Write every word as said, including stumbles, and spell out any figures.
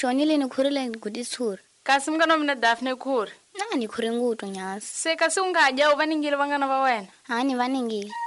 shonile ni khurile ngudisuri. Kasi mngana mina Daphne khuri. Nani khuri nguto nyasi. Se kasi ungaja uvaningile vangana va wena. Hani vaningile.